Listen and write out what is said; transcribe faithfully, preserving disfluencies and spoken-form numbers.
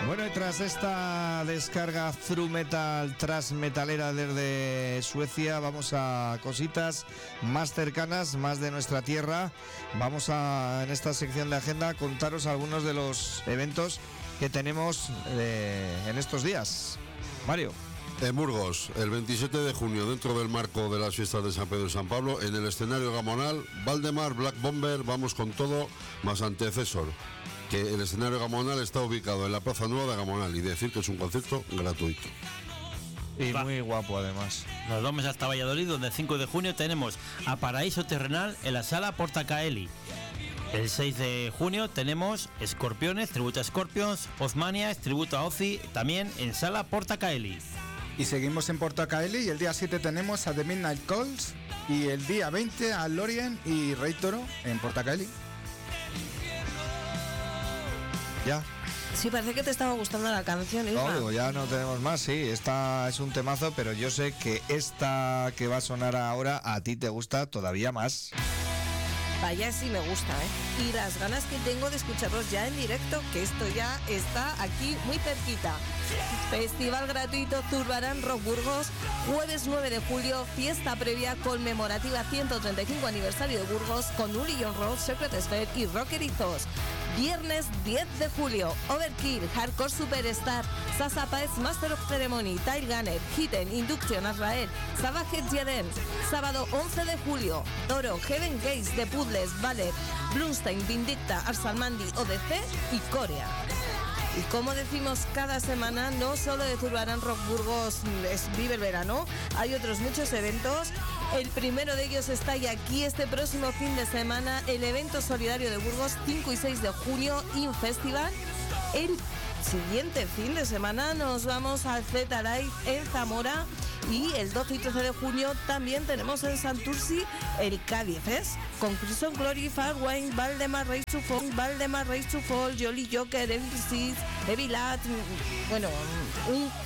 Bueno, y tras esta descarga thru metal, tras metalera desde Suecia, vamos a cositas más cercanas, más de nuestra tierra. Vamos a, en esta sección de agenda, contaros algunos de los eventos que tenemos eh, en estos días. Mario. En Burgos, el veintisiete de junio, dentro del marco de las fiestas de San Pedro y San Pablo, en el escenario Gamonal, Valdemar, Black Bomber, Vamos con Todo, más Antecesor. Que el escenario Gamonal está ubicado en la Plaza Nueva de Gamonal, y decir que es un concierto gratuito. Y Va. muy guapo además. Nos vamos hasta Valladolid, donde el cinco de junio tenemos a Paraíso Terrenal en la sala Portacaeli. El seis de junio tenemos Escorpiones, tributo a Scorpions, Ozmania, tributo a Ozzy, también en sala Portacaeli. Y seguimos en Portacaeli, y el día siete tenemos a The Midnight Calls, y el día veinte a Lorien y Rey Toro en Portacaeli. Ya. Sí, parece que te estaba gustando la canción, Isma. No, digo, ya no tenemos más, sí, esta es un temazo, pero yo sé que esta que va a sonar ahora a ti te gusta todavía más. Vaya, sí me gusta, ¿eh? Y las ganas que tengo de escucharlos ya en directo, que esto ya está aquí muy cerquita. Festival gratuito Zurbarán Rock Burgos, jueves nueve de julio, fiesta previa conmemorativa ciento treinta y cinco aniversario de Burgos con Uli John Road, Secret Sphere y Rockerizos. Viernes diez de julio, Overkill, Hardcore Superstar, Sasa Paez, Master of Ceremony, Tyle Gunner, Hidden, Induction, Azrael, Savage Jeden. Sábado once de julio, Toro, Heaven Gates, The Puzzles, Valer, Blumstein, Vindicta, Arsalmandi, O D C y Corea. Y como decimos cada semana, no solo de Zurbarán Rock Burgos es vive el verano, hay otros muchos eventos. El primero de ellos está ya aquí este próximo fin de semana, el evento solidario de Burgos, cinco y seis de junio, In Festival. El siguiente fin de semana nos vamos al Z Live en Zamora, y el doce y trece de junio también tenemos en Santurci el Cádiz Fest con Crimson Glory, Farwine, Valdemar Race to Fall, Valdemar Race to Fall, Jolly Joker, Evil Seed, Evil At, bueno, un